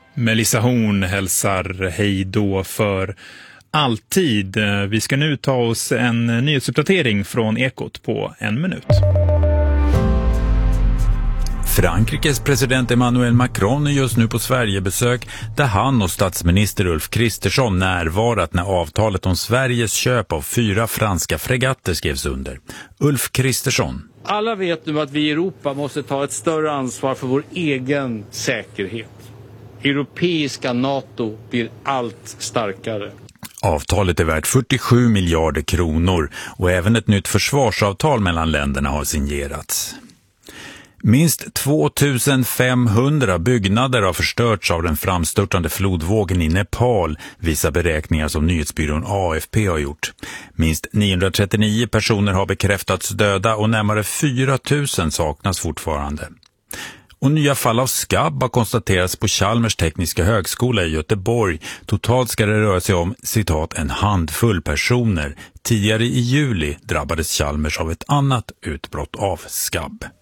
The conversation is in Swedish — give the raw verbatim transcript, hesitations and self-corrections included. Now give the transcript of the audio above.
Melissa Horn hälsar hej då för alltid. Vi ska nu ta oss en nyhetsuppdatering från Ekot på en minut. Frankrikes president Emmanuel Macron är just nu på Sverigebesök där han och statsminister Ulf Kristersson närvarat när avtalet om Sveriges köp av fyra franska fregatter skrevs under. Ulf Kristersson. Alla vet nu att vi i Europa måste ta ett större ansvar för vår egen säkerhet. Europeiska NATO blir allt starkare. Avtalet är värt fyrtiosju miljarder kronor och även ett nytt försvarsavtal mellan länderna har signerats. Minst tvåtusen femhundra byggnader har förstörts av den framstörtande flodvågen i Nepal, visar beräkningar som nyhetsbyrån A F P har gjort. Minst niohundratrettionio personer har bekräftats döda och närmare fyra tusen saknas fortfarande. Och nya fall av skabb har konstaterats på Chalmers tekniska högskola i Göteborg. Totalt ska det röra sig om, citat, en handfull personer. Tidigare i juli drabbades Chalmers av ett annat utbrott av skabb.